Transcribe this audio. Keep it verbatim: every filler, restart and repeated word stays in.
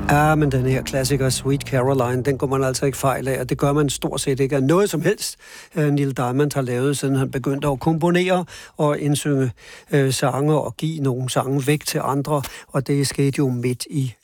Ja, men den her klassiker Sweet Caroline, den går man altså ikke fejl af, og det gør man stort set ikke af noget som helst. Neil Diamond har lavet, siden han begyndte at komponere og indsynge øh, sange og give nogle sange væk til andre, og det skete jo midt i